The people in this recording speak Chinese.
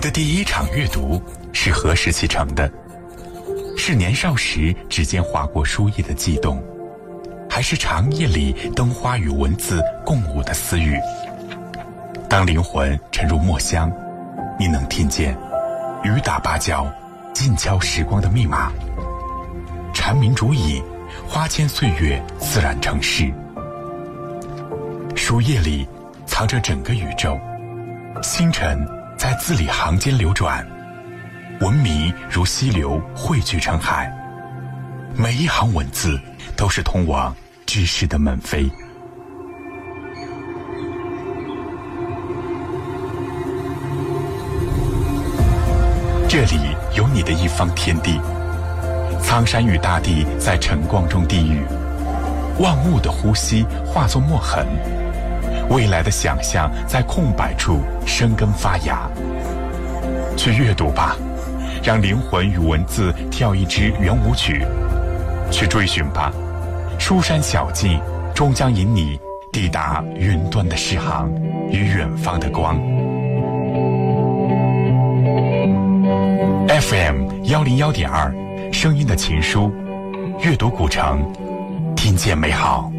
的第一场阅读是何时启程的？是年少时指尖划过书页的悸动，还是长夜里灯花与文字共舞的私语？当灵魂沉入墨香，你能听见雨打芭蕉，静敲时光的密码。蝉鸣竹影，花间岁月自然成诗。书页里藏着整个宇宙，星辰在字里行间流转，文明如溪流汇聚成海，每一行文字都是通往知识的门扉。这里有你的一方天地，苍山与大地在晨光中低语，万物的呼吸化作墨痕，未来的想象在空白处生根发芽。去阅读吧，让灵魂与文字跳一支圆舞曲。去追寻吧，书山小径终将引你抵达云端的诗行与远方的光。FM 101.2，声音的情书，阅读古城，听见美好。